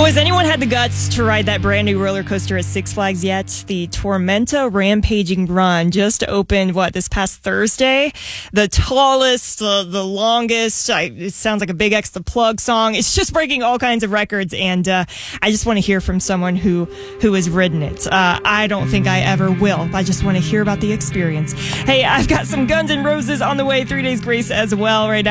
has anyone had the guts to ride that brand new roller coaster at Six Flags yet? The Tormenta Rampaging Run just opened, this past Thursday? The tallest, the longest. It sounds like a Big X The Plug song. It's just breaking all kinds of records, and I just want to hear from someone who has ridden it. I don't think I ever will. I just want to hear about the experience. Hey, I've got some Guns N' Roses on the way. 3 Days Grace as well right now.